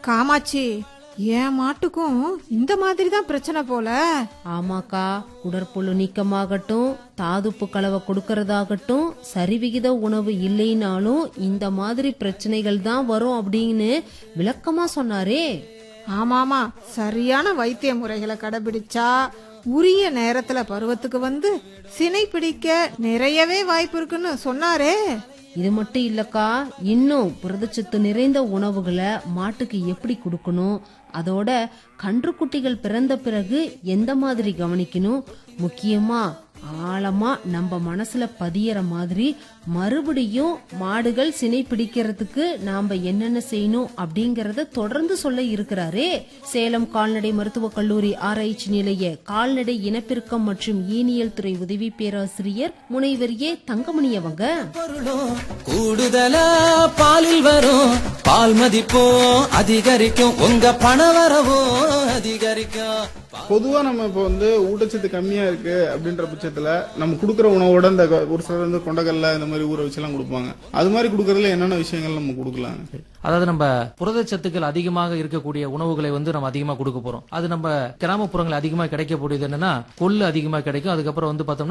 காமாட்சி, என் மாட்டுக்கும் இந்த மாதிரி தான் பிரச்சனை போல. ஆமாக்கா, உடற்புழு நீக்கமாகட்டும், தாதுப்பு கலவை கொடுக்கறதாகட்டும், சரிவிகித உணவு இல்லைனாலும் இந்த மாதிரி பிரச்சனைகள் தான் வரும் அப்படின்னு விளக்கமா சொன்னாரே. ஆமாமா, சரியான வைத்திய முறைகளை கடைபிடிச்சா உரிய நேரத்துல பருவத்துக்கு வந்து சினை பிடிக்க நிறையவே வாய்ப்பு இருக்குன்னு சொன்னாரே. இது மட்டும் இல்லக்கா, இன்னும் புரதச்சத்து நிறைந்த உணவுகளை மாட்டுக்கு எப்படி கொடுக்கணும், அதோட கன்றுக்குட்டிகள் பிறந்த பிறகு எந்த மாதிரி கவனிக்கணும், முக்கியமா ஆழமா நம்ம மனசுல பதியற மாதிரி மறுபடியும் மாடுகள் சினை பிடிக்கிறதுக்கு நாம என்னென்ன செய்யணும் அப்படிங்கறத தொடர்ந்து சொல்ல இருக்கிறாரே. சேலம் கால்நடை மருத்துவக் கல்லூரி ஆராய்ச்சி நிலைய கால்நடை இனப்பெருக்கம் மற்றும் ஈனியல் துறை உதவி பேராசிரியர் முனைவர் ஏ தங்கமணி அவங்க. கூடுதலா பாலில் வரும் பால் மதிப்பும் அதிகரிக்கும், உங்க பண வரவும் அதிகரிக்கும். பொதுவா நம்ம இப்ப ஊட்டச்சத்து கம்மியா இருக்கு அப்படின்ற பட்சத்துல நம்ம குடுக்கற உணவோட இந்த ஒரு சிலர் கொண்டக்கல்ல இந்த மாதிரி ஊற வச்சு எல்லாம் கொடுப்பாங்க. அது மாதிரி குடுக்கறதுல என்னென்ன விஷயங்கள் நம்ம கொடுக்கலாம்? அதாவது நம்ம புரதச்சத்துக்கள் அதிகமாக இருக்கக்கூடிய உணவுகளை நம்ம அதிகமா கொடுக்க போறோம். அது நம்ம கிராமப்புறங்கள் அதிகமா கிடைக்கக்கூடியது என்னன்னா கொள்ளு அதிகமா கிடைக்கும். அதுக்கப்புறம் பார்த்தோம்னா